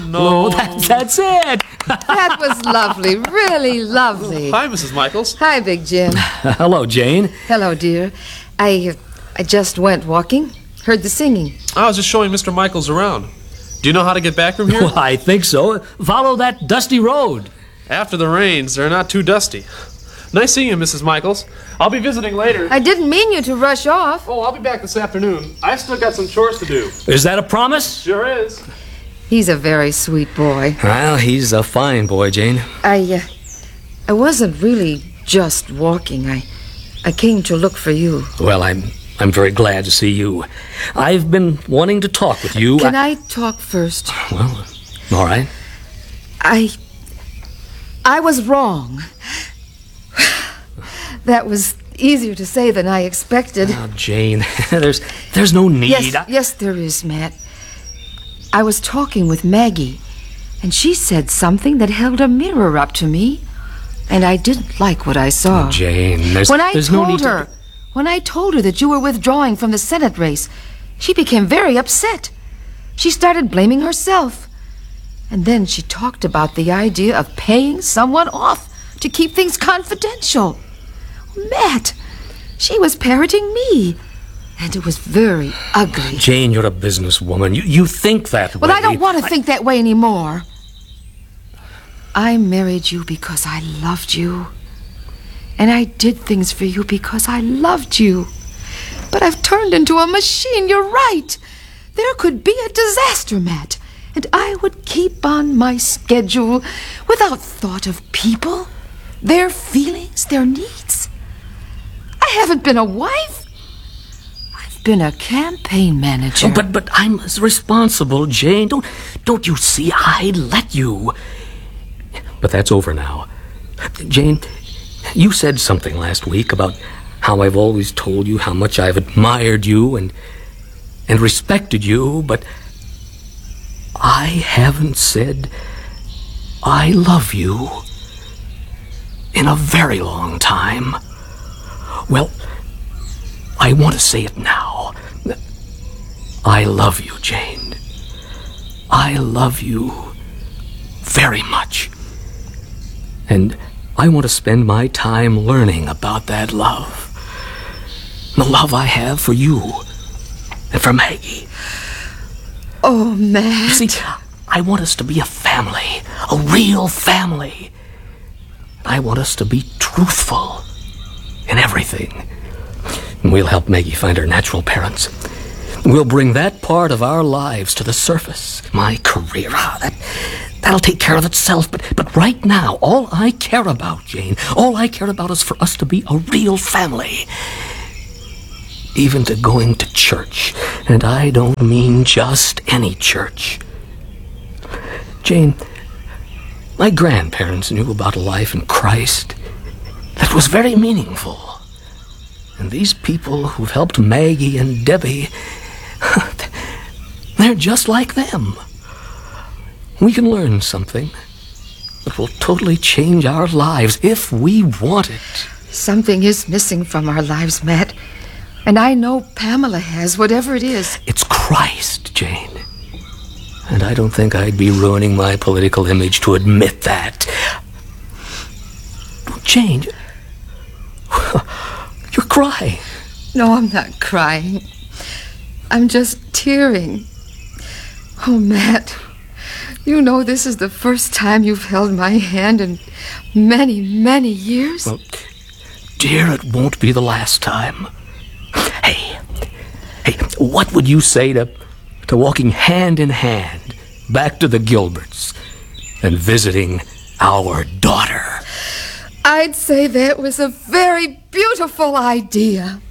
no. That's it. That was lovely, really lovely. Hi, Mrs. Michaels. Hi, Big Jim. Hello, Jane. Hello, dear. I just went walking, heard the singing. I was just showing Mr. Michaels around. Do you know how to get back from here? Well, I think so. Follow that dusty road. After the rains, they're not too dusty. Nice seeing you, Mrs. Michaels. I'll be visiting later. I didn't mean you to rush off. Oh, I'll be back this afternoon. I've still got some chores to do. Is that a promise? Sure is. He's a very sweet boy. Well, he's a fine boy, Jane. I wasn't really just walking. I came to look for you. Well, I'm very glad to see you. I've been wanting to talk with you. Can I talk first? Well, all right. I was wrong. That was easier to say than I expected. Oh, Jane, there's no need. Yes, there is, Matt. I was talking with Maggie, and she said something that held a mirror up to me, and I didn't like what I saw. Oh, Jane, there's no need to... When I told her that you were withdrawing from the Senate race, she became very upset. She started blaming herself. And then she talked about the idea of paying someone off to keep things confidential. Matt, she was parroting me. And it was very ugly. Jane, you're a businesswoman. You think that way. Well, I don't want to think that way anymore. I married you because I loved you. And I did things for you because I loved you. But I've turned into a machine. You're right. There could be a disaster, Matt. And I would keep on my schedule without thought of people, their feelings, their needs. I haven't been a wife. I've been a campaign manager. Oh, but I'm as responsible, Jane. Don't you see? I let you. But that's over now. Jane, you said something last week about how I've always told you how much I've admired you and respected you, but I haven't said I love you in a very long time. Well, I want to say it now. I love you, Jane. I love you very much. And I want to spend my time learning about that love. The love I have for you and for Maggie. Oh, Matt. You see, I want us to be a family, a real family. I want us to be truthful in everything. And we'll help Maggie find her natural parents. We'll bring that part of our lives to the surface. My career, that'll take care of itself. But right now, all I care about, Jane, all I care about is for us to be a real family. Even to going to church. And I don't mean just any church. Jane, my grandparents knew about a life in Christ that was very meaningful. And these people who've helped Maggie and Debbie, they're just like them. We can learn something that will totally change our lives if we want it. Something is missing from our lives, Matt. And I know Pamela has, whatever it is. It's Christ, Jane. And I don't think I'd be ruining my political image to admit that. Jane, you're crying. No, I'm not crying. I'm just tearing. Oh, Matt, you know this is the first time you've held my hand in many, many years. Well, dear, it won't be the last time. Hey, what would you say to walking hand in hand back to the Gilberts and visiting our daughter? I'd say that was a very beautiful idea.